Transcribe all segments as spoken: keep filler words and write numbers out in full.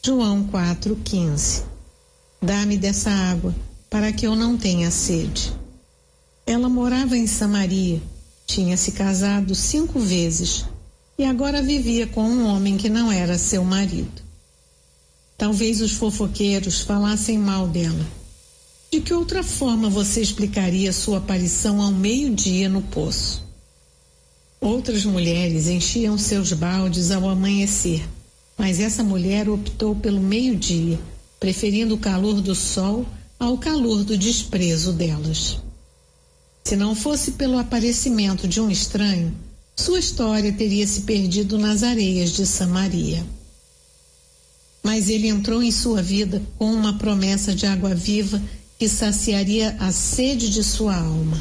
João quatro, quinze. Dá-me dessa água, para que eu não tenha sede. Ela morava em Samaria, tinha se casado cinco vezes e agora vivia com um homem que não era seu marido. Talvez os fofoqueiros falassem mal dela. De que outra forma você explicaria sua aparição ao meio-dia no poço? Outras mulheres enchiam seus baldes ao amanhecer, mas essa mulher optou pelo meio-dia, preferindo o calor do sol ao calor do desprezo delas. Se não fosse pelo aparecimento de um estranho, sua história teria se perdido nas areias de Samaria. Mas ele entrou em sua vida com uma promessa de água viva que saciaria a sede de sua alma.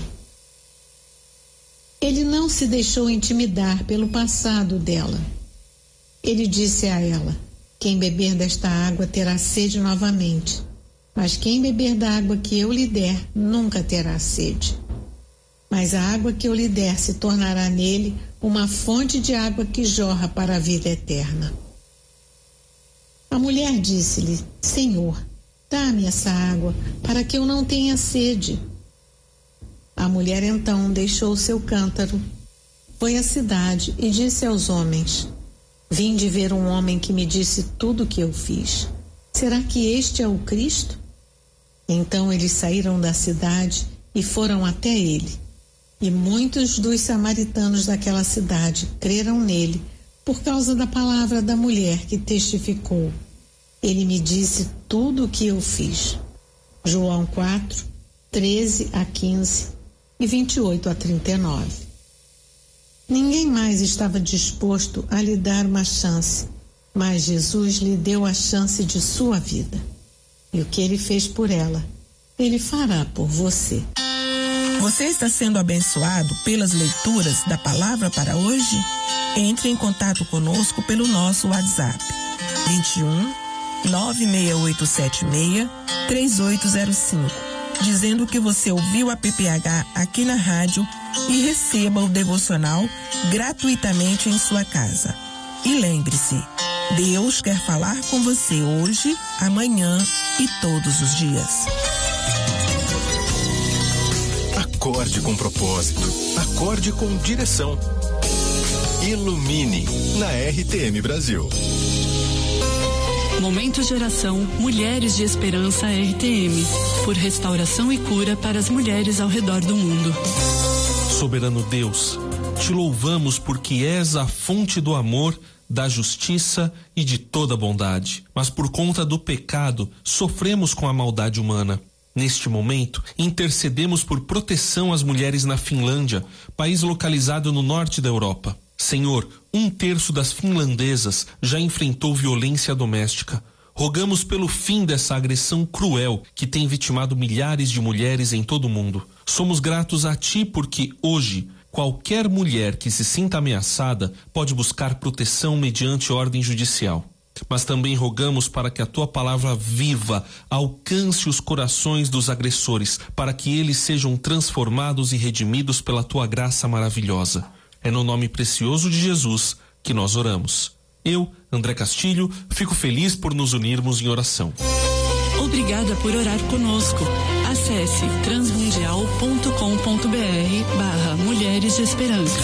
Ele não se deixou intimidar pelo passado dela. Ele disse a ela: quem beber desta água terá sede novamente, mas quem beber da água que eu lhe der nunca terá sede. Mas a água que eu lhe der se tornará nele uma fonte de água que jorra para a vida eterna. A mulher disse-lhe: Senhor, dá-me essa água, para que eu não tenha sede. A mulher então deixou o seu cântaro, foi à cidade e disse aos homens: Vim de ver um homem que me disse tudo o que eu fiz. Será que este é o Cristo? Então eles saíram da cidade e foram até ele. E muitos dos samaritanos daquela cidade creram nele por causa da palavra da mulher que testificou: ele me disse tudo o que eu fiz. João quatro, treze a quinze e vinte e oito a trinta e nove. Ninguém mais estava disposto a lhe dar uma chance, mas Jesus lhe deu a chance de sua vida. E o que ele fez por ela, ele fará por você. Você está sendo abençoado pelas leituras da palavra para hoje? Entre em contato conosco pelo nosso WhatsApp vinte e um, nove seis oito sete seis, três oito zero cinco, dizendo que você ouviu a P P H aqui na rádio e receba o devocional gratuitamente em sua casa. E lembre-se, Deus quer falar com você hoje, amanhã e todos os dias. Acorde com propósito. Acorde com direção. Ilumine na R T M Brasil. Momento de oração Mulheres de Esperança R T M. Por restauração e cura para as mulheres ao redor do mundo. Soberano Deus, te louvamos porque és a fonte do amor, da justiça e de toda bondade. Mas por conta do pecado, sofremos com a maldade humana. Neste momento, intercedemos por proteção às mulheres na Finlândia, país localizado no norte da Europa. Senhor, um terço das finlandesas já enfrentou violência doméstica. Rogamos pelo fim dessa agressão cruel que tem vitimado milhares de mulheres em todo o mundo. Somos gratos a Ti porque hoje, qualquer mulher que se sinta ameaçada pode buscar proteção mediante ordem judicial. Mas também rogamos para que a Tua palavra viva alcance os corações dos agressores, para que eles sejam transformados e redimidos pela Tua graça maravilhosa. É no nome precioso de Jesus que nós oramos. Eu, André Castilho, fico feliz por nos unirmos em oração. Obrigada por orar conosco. Acesse transmundial ponto com ponto br barra Mulheres de Esperança.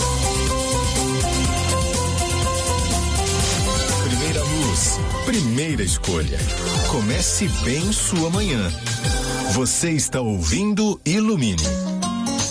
Primeira luz, primeira escolha. Comece bem sua manhã. Você está ouvindo Ilumine.